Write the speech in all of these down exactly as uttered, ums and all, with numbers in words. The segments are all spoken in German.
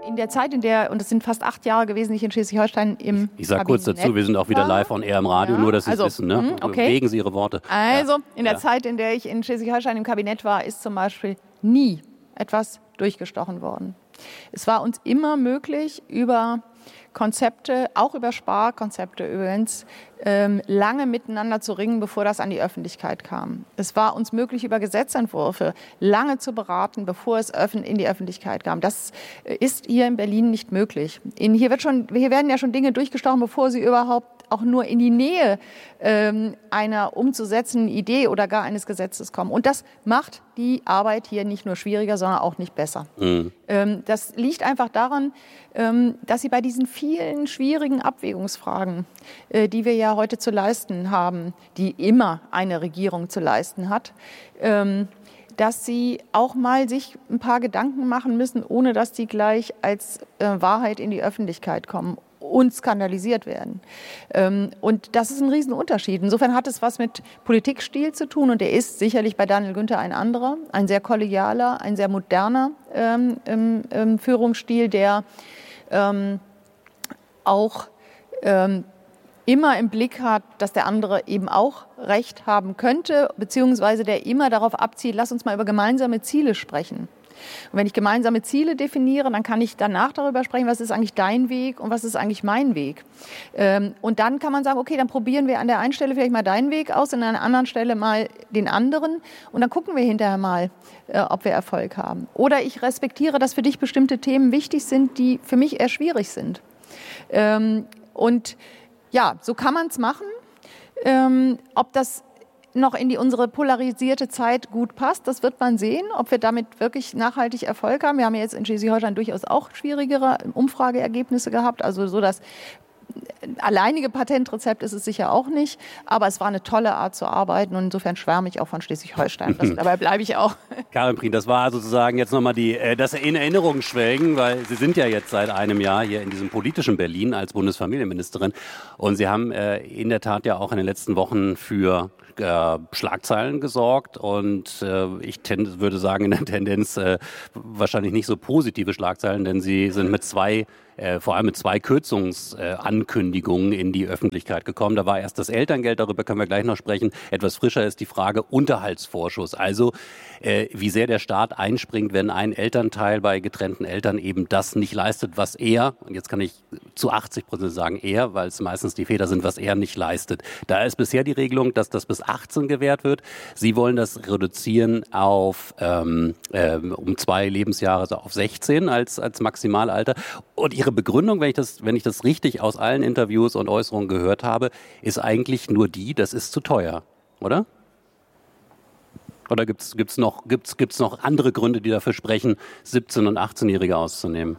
in der Zeit, in der, und es sind fast acht Jahre gewesen, ich in Schleswig-Holstein im Ich sage kurz dazu, wir sind auch wieder live on air im Radio, ja, nur dass Sie es also, wissen. Ne? Okay. Wegen Sie Ihre Worte. Also, ja. in der ja. Zeit, in der ich in Schleswig-Holstein im Kabinett war, ist zum Beispiel nie etwas durchgestochen worden. Es war uns immer möglich, über Konzepte, auch über Sparkonzepte übrigens, ähm, lange miteinander zu ringen, bevor das an die Öffentlichkeit kam. Es war uns möglich, über Gesetzentwürfe lange zu beraten, bevor es in die Öffentlichkeit kam. Das ist hier in Berlin nicht möglich. In, hier, wird schon, hier werden ja schon Dinge durchgestochen, bevor sie überhaupt auch nur in die Nähe ähm, einer umzusetzenden Idee oder gar eines Gesetzes kommen. Und das macht die Arbeit hier nicht nur schwieriger, sondern auch nicht besser. Mhm. Ähm, das liegt einfach daran, ähm, dass sie bei diesen vielen schwierigen Abwägungsfragen, äh, die wir ja heute zu leisten haben, die immer eine Regierung zu leisten hat, ähm, dass sie auch mal sich ein paar Gedanken machen müssen, ohne dass die gleich als äh, Wahrheit in die Öffentlichkeit kommen und skandalisiert werden. Ähm, und das ist ein Riesenunterschied. Insofern hat es was mit Politikstil zu tun und der ist sicherlich bei Daniel Günther ein anderer, ein sehr kollegialer, ein sehr moderner ähm, ähm, Führungsstil, der ähm, auch ähm, immer im Blick hat, dass der andere eben auch Recht haben könnte, beziehungsweise der immer darauf abzielt, lass uns mal über gemeinsame Ziele sprechen. Und wenn ich gemeinsame Ziele definiere, dann kann ich danach darüber sprechen, was ist eigentlich dein Weg und was ist eigentlich mein Weg. Ähm, und dann kann man sagen, okay, dann probieren wir an der einen Stelle vielleicht mal deinen Weg aus und an der anderen Stelle mal den anderen. Und dann gucken wir hinterher mal, äh, ob wir Erfolg haben. Oder ich respektiere, dass für dich bestimmte Themen wichtig sind, die für mich eher schwierig sind. Ähm, und ja, so kann man es machen. Ähm, ob das noch in die, unsere polarisierte Zeit gut passt, das wird man sehen, ob wir damit wirklich nachhaltig Erfolg haben. Wir haben ja jetzt in Schleswig-Holstein durchaus auch schwierigere Umfrageergebnisse gehabt, also so das alleinige Patentrezept ist es sicher auch nicht, aber es war eine tolle Art zu arbeiten und insofern schwärme ich auch von Schleswig-Holstein. Das, dabei bleibe ich auch. Karin Prien, das war sozusagen jetzt nochmal die, das in Erinnerung schwelgen, weil Sie sind ja jetzt seit einem Jahr hier in diesem politischen Berlin als Bundesfamilienministerin und Sie haben äh, in der Tat ja auch in den letzten Wochen für äh, Schlagzeilen gesorgt und äh, ich tend, würde sagen in der Tendenz äh, wahrscheinlich nicht so positive Schlagzeilen, denn Sie sind mit zwei Äh, vor allem mit zwei Kürzungsankündigungen äh, in die Öffentlichkeit gekommen. Da war erst das Elterngeld, darüber können wir gleich noch sprechen. Etwas frischer ist die Frage Unterhaltsvorschuss. Also äh, wie sehr der Staat einspringt, wenn ein Elternteil bei getrennten Eltern eben das nicht leistet, was er, und jetzt kann ich zu achtzig Prozent sagen er, weil es meistens die Väter sind, was er nicht leistet. Da ist bisher die Regelung, dass das bis achtzehn gewährt wird. Sie wollen das reduzieren auf ähm, äh, um zwei Lebensjahre, also auf sechzehn als, als Maximalalter. Und Ihre Begründung, wenn ich das, wenn ich das richtig aus allen Interviews und Äußerungen gehört habe, ist eigentlich nur die, das ist zu teuer, oder? Oder gibt es gibt's noch, gibt's, gibt's noch andere Gründe, die dafür sprechen, siebzehn- und achtzehnjährige auszunehmen?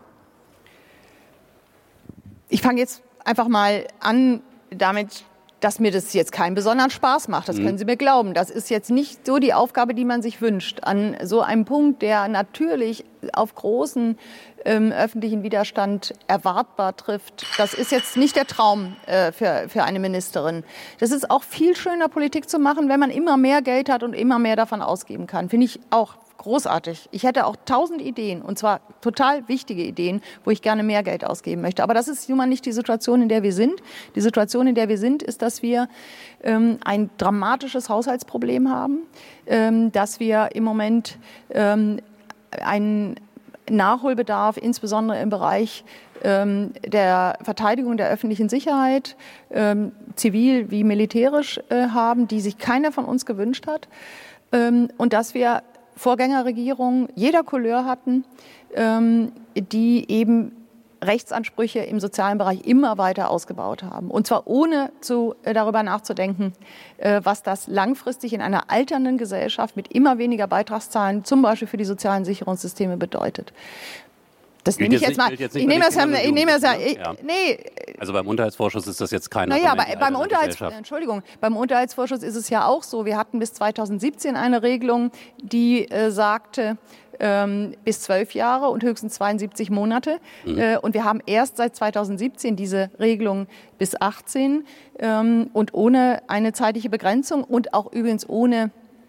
Ich fange jetzt einfach mal an damit, dass mir das jetzt keinen besonderen Spaß macht. Das können Sie mir glauben. Das ist jetzt nicht so die Aufgabe, die man sich wünscht. An so einem Punkt, der natürlich auf großen ähm, öffentlichen Widerstand erwartbar trifft. Das ist jetzt nicht der Traum äh, für, für eine Ministerin. Das ist auch viel schöner, Politik zu machen, wenn man immer mehr Geld hat und immer mehr davon ausgeben kann. Finde ich auch großartig. Ich hätte auch tausend Ideen, und zwar total wichtige Ideen, wo ich gerne mehr Geld ausgeben möchte. Aber das ist nun mal nicht die Situation, in der wir sind. Die Situation, in der wir sind, ist, dass wir ähm, ein dramatisches Haushaltsproblem haben, ähm, dass wir im Moment ähm, einen Nachholbedarf, insbesondere im Bereich ähm, der Verteidigung der öffentlichen Sicherheit, ähm, zivil wie militärisch, äh, haben, die sich keiner von uns gewünscht hat. Ähm, und dass wir Vorgängerregierungen jeder Couleur hatten, ähm, die eben Rechtsansprüche im sozialen Bereich immer weiter ausgebaut haben. Und zwar ohne zu, äh, darüber nachzudenken, äh, was das langfristig in einer alternden Gesellschaft mit immer weniger Beitragszahlen, zum Beispiel für die sozialen Sicherungssysteme, bedeutet. Das nehme ich jetzt mal. Ich nehme das ja, ich nehme das ja, ich, ja. Nee. Also beim Unterhaltsvorschuss ist das jetzt kein Naja, aber beim Unterhalts, Entschuldigung, beim Unterhaltsvorschuss ist es ja auch so. Wir hatten bis zweitausendsiebzehn eine Regelung, die äh, sagte, ähm, bis zwölf Jahre und höchstens zweiundsiebzig Monate. Mhm. Äh, und wir haben erst seit zweitausendsiebzehn diese Regelung bis achtzehn ähm, und ohne eine zeitliche Begrenzung und auch übrigens ohne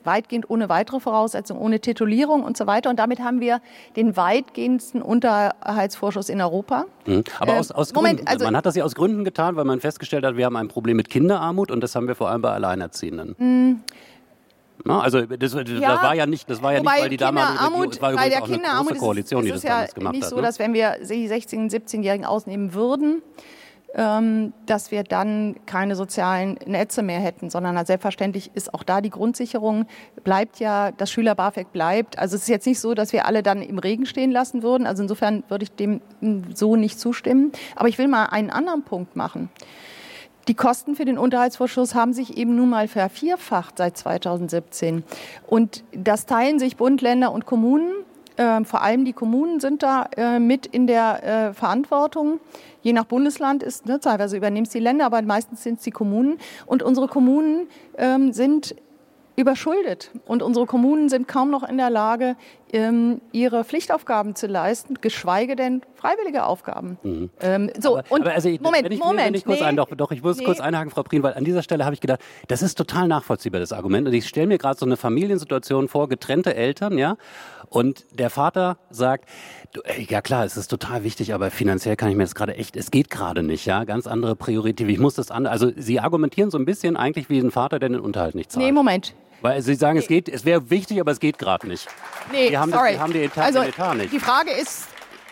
weitgehend ohne weitere Voraussetzungen, ohne Titulierung und so weiter. Und damit haben wir den weitgehendsten Unterhaltsvorschuss in Europa. Mhm. Aber aus, aus ähm, Moment, Gründen. Also, man hat das ja aus Gründen getan, weil man festgestellt hat, wir haben ein Problem mit Kinderarmut und das haben wir vor allem bei Alleinerziehenden. Mh, Na, also das, das, ja, das war ja nicht, das war ja nicht, weil die damalige Regierung, es war bei übrigens der auch eine Kinderarmut große Koalition, ist, die ist das es damals ja gemacht nicht hat. so, Ne? dass wenn wir die sechzehn-, siebzehnjährigen ausnehmen würden, ähm, dass wir dann keine sozialen Netze mehr hätten, sondern halt selbstverständlich ist auch da die Grundsicherung, bleibt ja, das Schüler-BAföG bleibt. Also es ist jetzt nicht so, dass wir alle dann im Regen stehen lassen würden. Also insofern würde ich dem so nicht zustimmen. Aber ich will mal einen anderen Punkt machen. Die Kosten für den Unterhaltsvorschuss haben sich eben nun mal vervierfacht seit zweitausendsiebzehn. Und das teilen sich Bund, Länder und Kommunen. Äh, vor allem die Kommunen sind da äh, mit in der äh, Verantwortung. Je nach Bundesland ist, ne, teilweise übernehmen es die Länder, aber meistens sind es die Kommunen. Und unsere Kommunen ähm, sind überschuldet. Und unsere Kommunen sind kaum noch in der Lage, ähm, ihre Pflichtaufgaben zu leisten, geschweige denn freiwillige Aufgaben. Mhm. Ähm, so, aber, und aber also ich, Moment, wenn ich, Moment. Wenn ich kurz nee, ein, doch, doch, ich muss nee. kurz einhaken, Frau Prien, weil an dieser Stelle habe ich gedacht, das ist total nachvollziehbar, das Argument. Und ich stelle mir gerade so eine Familiensituation vor, getrennte Eltern, ja, und der Vater sagt, du, ey, ja klar, es ist total wichtig, aber finanziell kann ich mir das gerade echt, es geht gerade nicht, ja, ganz andere Priorität. Ich muss das an, also Sie argumentieren so ein bisschen eigentlich wie ein Vater, der den Unterhalt nicht zahlt. Nee, Moment. Weil Sie sagen, es geht, es wäre wichtig, aber es geht gerade nicht. Nee, die haben sorry. Das, die haben die Etat, also, den Etat nicht. Die Frage ist,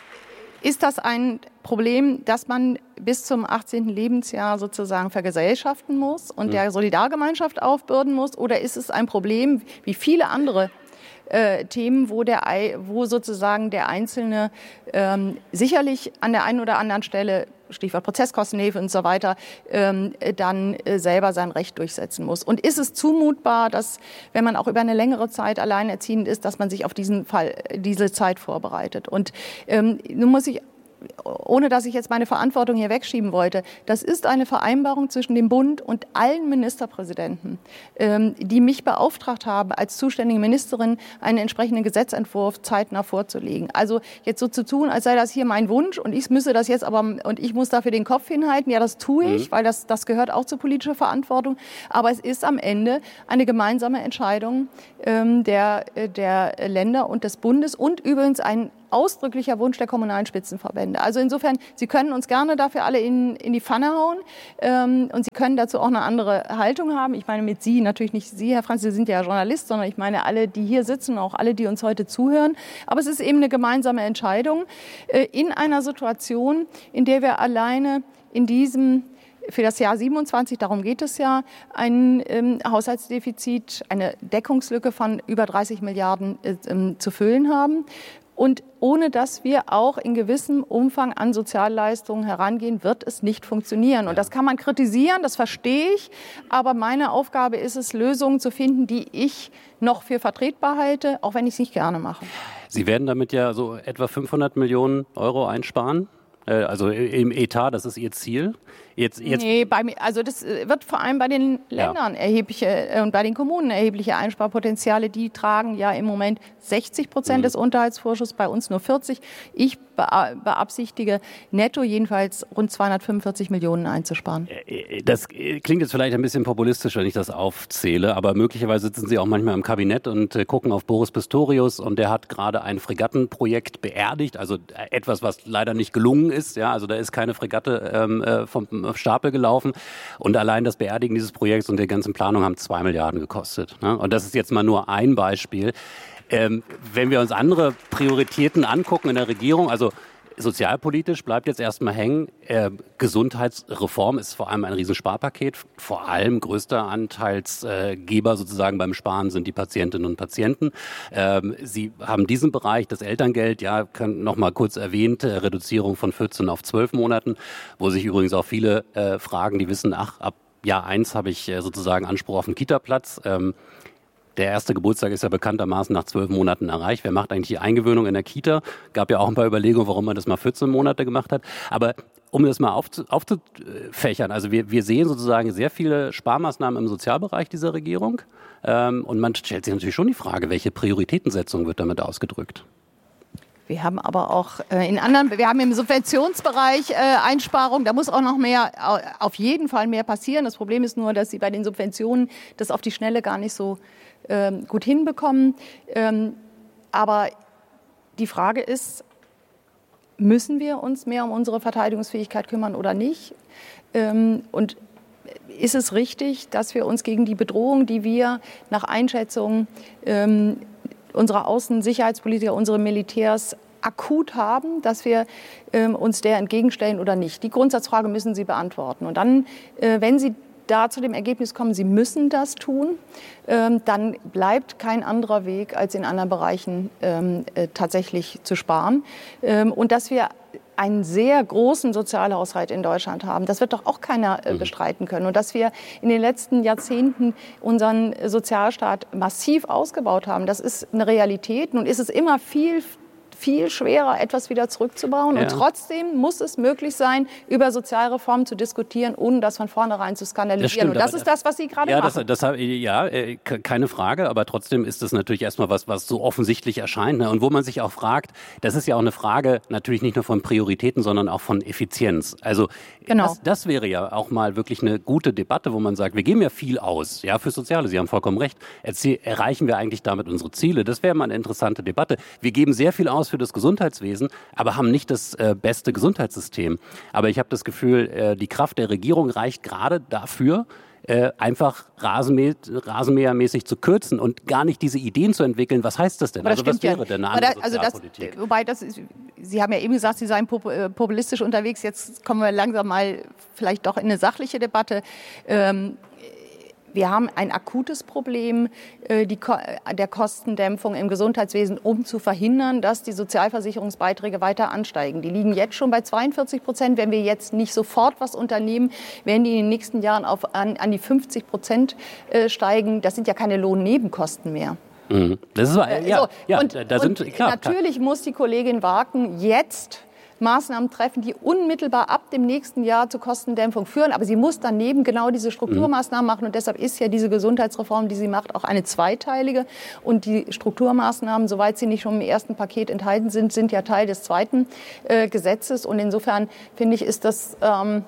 ist das ein Problem, dass man bis zum achtzehnten Lebensjahr sozusagen vergesellschaften muss und mhm. der Solidargemeinschaft aufbürden muss? Oder ist es ein Problem, wie viele andere Äh, Themen, wo, der, wo sozusagen der Einzelne ähm, sicherlich an der einen oder anderen Stelle, Stichwort Prozesskostenhilfe und so weiter, ähm, dann äh, selber sein Recht durchsetzen muss. Und ist es zumutbar, dass, wenn man auch über eine längere Zeit alleinerziehend ist, dass man sich auf diesen Fall, diese Zeit vorbereitet? Und ähm, nun muss ich, ohne dass ich jetzt meine Verantwortung hier wegschieben wollte, das ist eine Vereinbarung zwischen dem Bund und allen Ministerpräsidenten, ähm, die mich beauftragt haben, als zuständige Ministerin einen entsprechenden Gesetzentwurf zeitnah vorzulegen. Also jetzt so zu tun, als sei das hier mein Wunsch und ich müsse das jetzt aber, und ich muss dafür den Kopf hinhalten, ja, das tue ich, mhm. weil das, das gehört auch zur politischen Verantwortung. Aber es ist am Ende eine gemeinsame Entscheidung ähm, der, der Länder und des Bundes und übrigens ein ausdrücklicher Wunsch der kommunalen Spitzenverbände. Also insofern, Sie können uns gerne dafür alle in, in die Pfanne hauen ähm, und Sie können dazu auch eine andere Haltung haben. Ich meine mit Sie, natürlich nicht Sie, Herr Franz, Sie sind ja Journalist, sondern ich meine alle, die hier sitzen, auch alle, die uns heute zuhören. Aber es ist eben eine gemeinsame Entscheidung äh, in einer Situation, in der wir alleine in diesem für das Jahr siebenundzwanzig, darum geht es ja, ein ähm, Haushaltsdefizit, eine Deckungslücke von über dreißig Milliarden äh, ähm, zu füllen haben. Und ohne dass wir auch in gewissem Umfang an Sozialleistungen herangehen, wird es nicht funktionieren. Und das kann man kritisieren, das verstehe ich. Aber meine Aufgabe ist es, Lösungen zu finden, die ich noch für vertretbar halte, auch wenn ich es nicht gerne mache. Sie werden damit ja so etwa fünfhundert Millionen Euro einsparen. Also im Etat, das ist Ihr Ziel. Jetzt, jetzt nee, bei mir, also das wird vor allem bei den Ländern ja. erhebliche äh, und bei den Kommunen erhebliche Einsparpotenziale. Die tragen ja im Moment sechzig Prozent mhm. des Unterhaltsvorschusses, bei uns nur vierzig. Ich beabsichtige netto jedenfalls rund zweihundertfünfundvierzig Millionen einzusparen. Das klingt jetzt vielleicht ein bisschen populistisch, wenn ich das aufzähle, aber möglicherweise sitzen Sie auch manchmal im Kabinett und gucken auf Boris Pistorius und der hat gerade ein Fregattenprojekt beerdigt, also etwas, was leider nicht gelungen ist. Ja, also da ist keine Fregatte ähm, vom Stapel gelaufen und allein das Beerdigen dieses Projekts und der ganzen Planung haben zwei Milliarden gekostet. Ne? Und das ist jetzt mal nur ein Beispiel. Ähm, wenn wir uns andere Prioritäten angucken in der Regierung, also sozialpolitisch bleibt jetzt erstmal hängen, äh, Gesundheitsreform ist vor allem ein Riesensparpaket, vor allem größter Anteilsgeber sozusagen beim Sparen sind die Patientinnen und Patienten. Ähm, Sie haben diesen Bereich, das Elterngeld, ja, noch mal kurz erwähnt, äh, Reduzierung von vierzehn auf zwölf Monaten, wo sich übrigens auch viele äh, fragen, die wissen, ach, ab Jahr eins habe ich äh, sozusagen Anspruch auf einen Kita-Platz. Ähm, Der erste Geburtstag ist ja bekanntermaßen nach zwölf Monaten erreicht. Wer macht eigentlich die Eingewöhnung in der Kita? Gab ja auch ein paar Überlegungen, warum man das mal vierzehn Monate gemacht hat. Aber um das mal aufzu- aufzufächern, also wir, wir sehen sozusagen sehr viele Sparmaßnahmen im Sozialbereich dieser Regierung. Ähm, und man stellt sich natürlich schon die Frage, welche Prioritätensetzung wird damit ausgedrückt? Wir haben aber auch äh, in anderen, wir haben im Subventionsbereich äh, Einsparungen, da muss auch noch mehr, auf jeden Fall mehr passieren. Das Problem ist nur, dass Sie bei den Subventionen das auf die Schnelle gar nicht so ähm, gut hinbekommen. Ähm, aber die Frage ist, müssen wir uns mehr um unsere Verteidigungsfähigkeit kümmern oder nicht? Ähm, und ist es richtig, dass wir uns gegen die Bedrohung, die wir nach Einschätzung ähm, unserer Außensicherheitspolitiker, unsere Militärs akut haben, dass wir ähm, uns der entgegenstellen oder nicht? Die Grundsatzfrage müssen Sie beantworten. Und dann, äh, wenn Sie da zu dem Ergebnis kommen, Sie müssen das tun, ähm, dann bleibt kein anderer Weg, als in anderen Bereichen ähm, äh, tatsächlich zu sparen. Ähm, und dass wir einen sehr großen Sozialhaushalt in Deutschland haben. Das wird doch auch keiner äh, bestreiten können. Und dass wir in den letzten Jahrzehnten unseren Sozialstaat massiv ausgebaut haben, das ist eine Realität. Nun ist es immer viel viel schwerer, etwas wieder zurückzubauen. Ja. Und trotzdem muss es möglich sein, über Sozialreformen zu diskutieren, ohne das von vornherein zu skandalisieren. Das stimmt, und das ist das, was Sie gerade ja, machen. Das, das, ja, keine Frage, aber trotzdem ist das natürlich erstmal was, was so offensichtlich erscheint. Ne? Und wo man sich auch fragt, das ist ja auch eine Frage natürlich nicht nur von Prioritäten, sondern auch von Effizienz. Also genau. das, das wäre ja auch mal wirklich eine gute Debatte, wo man sagt, wir geben ja viel aus, ja, für Soziale. Sie haben vollkommen recht. Erzie- erreichen wir eigentlich damit unsere Ziele? Das wäre mal eine interessante Debatte. Wir geben sehr viel aus für das Gesundheitswesen, aber haben nicht das äh, beste Gesundheitssystem. Aber ich habe das Gefühl, äh, die Kraft der Regierung reicht gerade dafür, äh, einfach Rasenmäh- rasenmähermäßig zu kürzen und gar nicht diese Ideen zu entwickeln. Was heißt das denn? Das also was wäre ja. denn eine andere also Sozialpolitik? Das, wobei das ist, Sie haben ja eben gesagt, Sie seien populistisch unterwegs. Jetzt kommen wir langsam mal vielleicht doch in eine sachliche Debatte. Ähm, Wir haben ein akutes Problem die, der Kostendämpfung im Gesundheitswesen, um zu verhindern, dass die Sozialversicherungsbeiträge weiter ansteigen. Die liegen jetzt schon bei zweiundvierzig Prozent. Wenn wir jetzt nicht sofort was unternehmen, werden die in den nächsten Jahren auf, an, an die fünfzig Prozent steigen. Das sind ja keine Lohnnebenkosten mehr. Das ist, ja, so, ja, und, da sind, und klar, natürlich klar. muss die Kollegin Warken jetzt Maßnahmen treffen, die unmittelbar ab dem nächsten Jahr zur Kostendämpfung führen. Aber sie muss daneben genau diese Strukturmaßnahmen machen. Und deshalb ist ja diese Gesundheitsreform, die sie macht, auch eine zweiteilige. Und die Strukturmaßnahmen, soweit sie nicht schon im ersten Paket enthalten sind, sind ja Teil des zweiten äh, Gesetzes. Und insofern, finde ich, ist das... Ähm,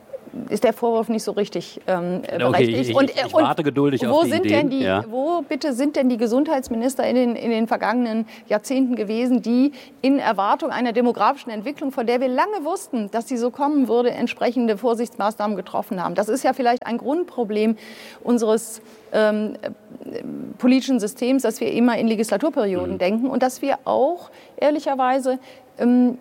ist der Vorwurf nicht so richtig ähm, berechtigt. Okay, ich, ich, ich, ich warte geduldig wo auf die sind Ideen. Denn die, ja. Wo bitte sind denn die Gesundheitsminister in den, in den vergangenen Jahrzehnten gewesen, die in Erwartung einer demografischen Entwicklung, von der wir lange wussten, dass sie so kommen würde, entsprechende Vorsichtsmaßnahmen getroffen haben? Das ist ja vielleicht ein Grundproblem unseres ähm, politischen Systems, dass wir immer in Legislaturperioden mhm. denken und dass wir auch ehrlicherweise ähm,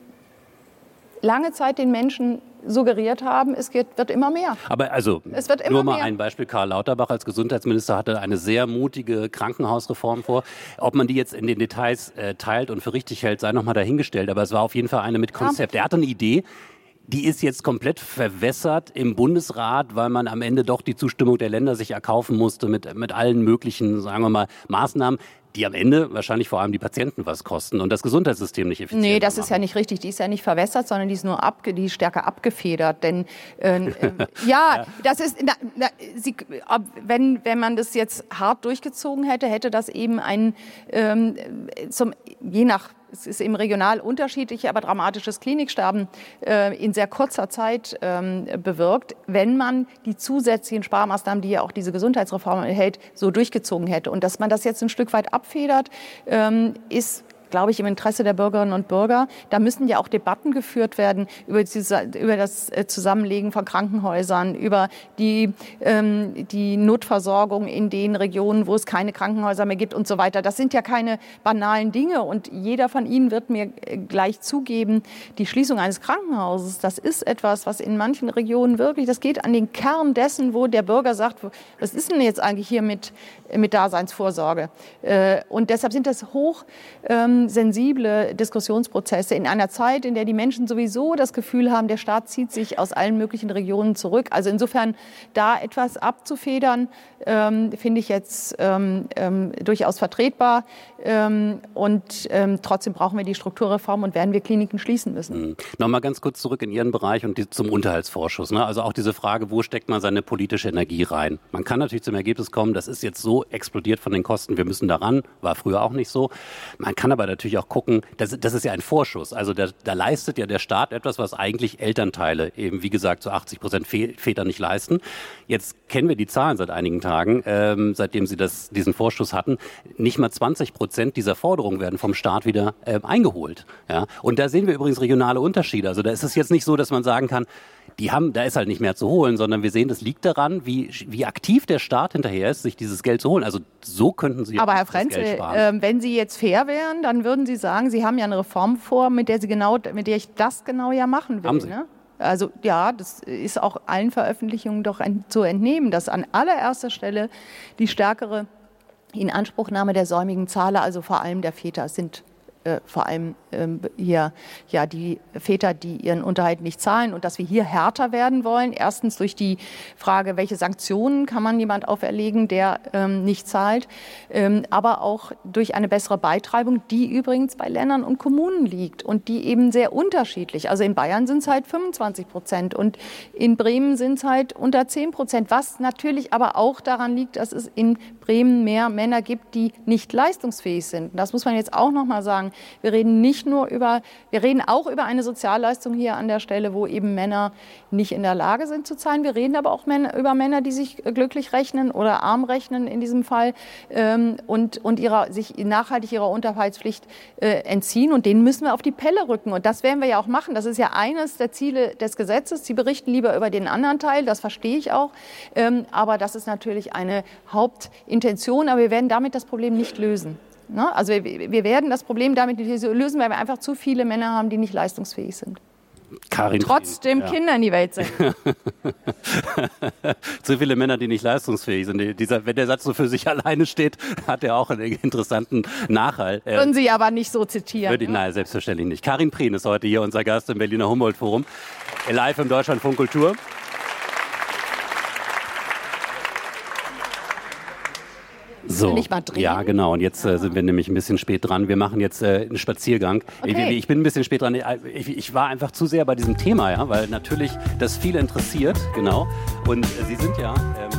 lange Zeit den Menschen suggeriert haben, es wird, wird immer mehr. Aber also, es wird immer nur mal mehr. ein Beispiel. Karl Lauterbach als Gesundheitsminister hatte eine sehr mutige Krankenhausreform vor. Ob man die jetzt in den Details äh, teilt und für richtig hält, sei noch mal dahingestellt. Aber es war auf jeden Fall eine mit Konzept. Ja. Er hatte eine Idee, die ist jetzt komplett verwässert im Bundesrat, weil man am Ende doch die Zustimmung der Länder sich erkaufen musste mit, mit allen möglichen, sagen wir mal, Maßnahmen, die am Ende wahrscheinlich vor allem die Patienten was kosten und das Gesundheitssystem nicht effizient Nee, das machen. ist ja nicht richtig. Die ist ja nicht verwässert, sondern die ist nur abge, die ist stärker abgefedert. Denn äh, äh, ja, ja, das ist, na, na, sie, wenn, wenn man das jetzt hart durchgezogen hätte, hätte das eben ein, ähm, zum, je nach es ist eben regional unterschiedlich, aber dramatisches Kliniksterben äh, in sehr kurzer Zeit ähm, bewirkt, wenn man die zusätzlichen Sparmaßnahmen, die ja auch diese Gesundheitsreform enthält, so durchgezogen hätte. Und dass man das jetzt ein Stück weit abfedert, ähm, ist, glaube ich, im Interesse der Bürgerinnen und Bürger. Da müssen ja auch Debatten geführt werden über, diese, über das Zusammenlegen von Krankenhäusern, über die, ähm, die Notversorgung in den Regionen, wo es keine Krankenhäuser mehr gibt und so weiter. Das sind ja keine banalen Dinge. Und jeder von Ihnen wird mir gleich zugeben, die Schließung eines Krankenhauses, das ist etwas, was in manchen Regionen wirklich, das geht an den Kern dessen, wo der Bürger sagt, was ist denn jetzt eigentlich hier mit, mit Daseinsvorsorge? Und deshalb sind das hoch ähm, sensible Diskussionsprozesse in einer Zeit, in der die Menschen sowieso das Gefühl haben, der Staat zieht sich aus allen möglichen Regionen zurück. Also insofern da etwas abzufedern, ähm, finde ich jetzt ähm, ähm, durchaus vertretbar. Ähm, und ähm, trotzdem brauchen wir die Strukturreform und werden wir Kliniken schließen müssen. Mhm. Nochmal ganz kurz zurück in Ihren Bereich und die, zum Unterhaltsvorschuss. Ne? Also auch diese Frage, wo steckt man seine politische Energie rein? Man kann natürlich zum Ergebnis kommen, das ist jetzt so explodiert von den Kosten, wir müssen daran, war früher auch nicht so. Man kann aber natürlich auch gucken, das, das ist ja ein Vorschuss. Also da, da leistet ja der Staat etwas, was eigentlich Elternteile eben, wie gesagt, zu achtzig Prozent Väter nicht leisten. Jetzt kennen wir die Zahlen seit einigen Tagen, ähm, seitdem sie das, diesen Vorschuss hatten. Nicht mal zwanzig Prozent dieser Forderungen werden vom Staat wieder äh, eingeholt. Ja? Und da sehen wir übrigens regionale Unterschiede. Also da ist es jetzt nicht so, dass man sagen kann, die haben, da ist halt nicht mehr zu holen, sondern wir sehen, das liegt daran, wie, wie aktiv der Staat hinterher ist, sich dieses Geld zu holen. Also so könnten Sie Aber Herr das Geld Frenzel, sparen. äh, wenn Sie jetzt fair wären, dann würden Sie sagen, Sie haben ja eine Reform vor, mit der Sie genau, mit der ich das genau ja machen will. Haben Sie? Ne? Also ja, das ist auch allen Veröffentlichungen doch ent- zu entnehmen, dass an allererster Stelle die stärkere Inanspruchnahme der säumigen Zahler, also vor allem der Väter, sind äh, vor allem ähm, hier ja die Väter, die ihren Unterhalt nicht zahlen, und dass wir hier härter werden wollen. Erstens durch die Frage, welche Sanktionen kann man jemand auferlegen, der ähm, nicht zahlt, ähm, aber auch durch eine bessere Beitreibung, die übrigens bei Ländern und Kommunen liegt und die eben sehr unterschiedlich. Also in Bayern sind es halt fünfundzwanzig Prozent und in Bremen sind es halt unter zehn Prozent, was natürlich aber auch daran liegt, dass es in Bremen mehr Männer gibt, die nicht leistungsfähig sind. Das muss man jetzt auch noch mal sagen. Wir reden nicht nur über, wir reden auch über eine Sozialleistung hier an der Stelle, wo eben Männer nicht in der Lage sind zu zahlen. Wir reden aber auch Männer, über Männer, die sich glücklich rechnen oder arm rechnen in diesem Fall ähm, und, und ihrer, sich nachhaltig ihrer Unterhaltspflicht äh, entziehen. Und denen müssen wir auf die Pelle rücken. Und das werden wir ja auch machen. Das ist ja eines der Ziele des Gesetzes. Sie berichten lieber über den anderen Teil, das verstehe ich auch. Ähm, aber das ist natürlich eine Hauptintention. Aber wir werden damit das Problem nicht lösen. Ne? Also wir, wir werden das Problem damit nicht lösen, weil wir einfach zu viele Männer haben, die nicht leistungsfähig sind. Karin Trotzdem ja. Kinder in die Welt sind. Zu viele Männer, die nicht leistungsfähig sind. Dieser, wenn der Satz so für sich alleine steht, hat er auch einen interessanten Nachhall. Würden Sie aber nicht so zitieren. Würde, ne? Nein, selbstverständlich nicht. Karin Prien ist heute hier unser Gast im Berliner Humboldt-Forum. Live im Deutschlandfunk Kultur. So, Will ich mal drehen? ja genau, und jetzt äh, sind wir nämlich ein bisschen spät dran. Wir machen jetzt äh, einen Spaziergang. Okay. Ich, ich bin ein bisschen spät dran. Ich, ich war einfach zu sehr bei diesem Thema, ja, weil natürlich das viele interessiert, genau. Und äh, Sie sind ja... Ähm